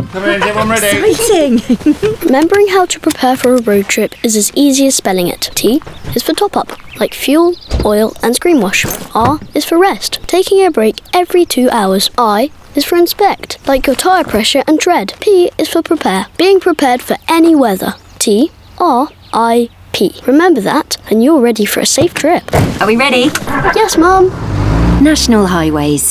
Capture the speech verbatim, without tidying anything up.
Come in, everyone ready? Exciting! Remembering how to prepare for a road trip is as easy as spelling it. T is for top up, like fuel, oil and screen wash. R is for rest, taking a break every two hours. I is for inspect, like your tyre pressure and tread. P is for prepare, being prepared for any weather. T, R, I, P. Remember that and you're ready for a safe trip. Are we ready? Yes, Mum. National Highways.